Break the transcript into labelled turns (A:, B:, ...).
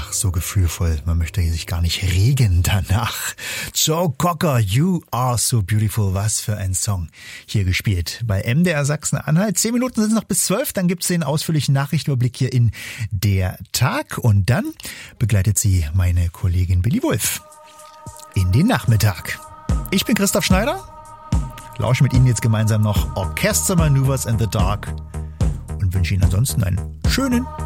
A: So gefühlvoll, man möchte sich gar nicht regen danach. Joe Cocker, You Are So Beautiful, was für ein Song hier gespielt bei MDR Sachsen-Anhalt. 10 Minuten sind es noch bis 12, dann gibt's den ausführlichen Nachrichtenüberblick hier in Der Tag und dann begleitet sie meine Kollegin Billy Wulff in den Nachmittag. Ich bin Christoph Schneider, lausche mit Ihnen jetzt gemeinsam noch Orchester Maneuvers in the Dark und wünsche Ihnen ansonsten einen schönen